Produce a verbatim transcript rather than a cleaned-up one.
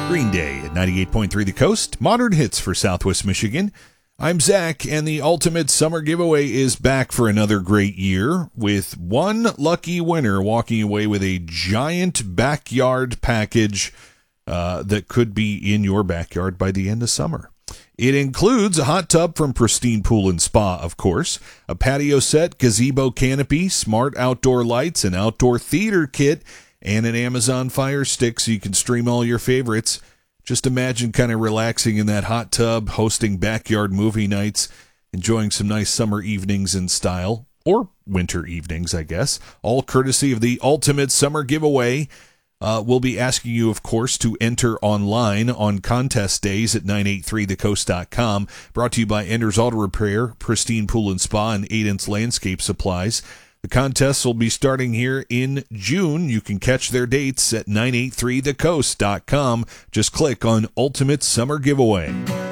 Green Day at ninety-eight point three The Coast, modern hits for Southwest Michigan. I'm Zach, and the Ultimate Summer Giveaway is back for another great year, with one lucky winner walking away with a giant backyard package uh, that could be in your backyard by the end of summer. It includes a hot tub from Pristine Pool and Spa, of course, a patio set, gazebo canopy, smart outdoor lights, an outdoor theater kit, and an Amazon Fire Stick so you can stream all your favorites. Just imagine kind of relaxing in that hot tub, hosting backyard movie nights, enjoying some nice summer evenings in style, or winter evenings, I guess, all courtesy of the Ultimate Summer Giveaway. Uh, we'll be asking you, of course, to enter online on contest days at nine eight three the coast dot com. Brought to you by Ender's Auto Repair, Pristine Pool and Spa, and eight inch Landscape Supplies. The contests will be starting here in June. You can catch their dates at nine eight three the coast dot com. Just click on Ultimate Summer Giveaway.